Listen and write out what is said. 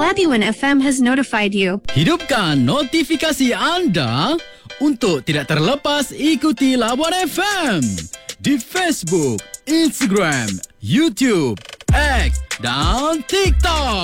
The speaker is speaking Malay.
Labuan FM has notified you. Hidupkan notifikasi anda untuk tidak terlepas ikuti Labuan FM di Facebook, Instagram, YouTube, X dan TikTok.